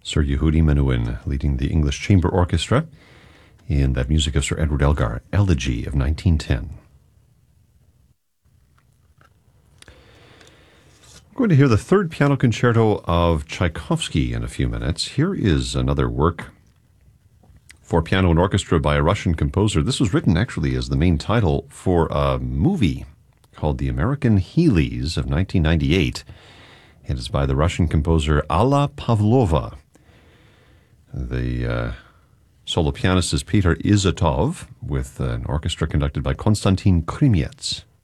Sir Yehudi Menuhin leading the English Chamber Orchestra in that music of Sir Edward Elgar, Elegy of 1910. We're going to hear the third piano concerto of Tchaikovsky in a few minutes. Here is another work for piano and orchestra by a Russian composer. This was written actually as the main title for a movie called The American Healys of 1998. It is by the Russian composer Alla Pavlova. The solo pianist is Peter Izotov, with an orchestra conducted by Konstantin Krymets.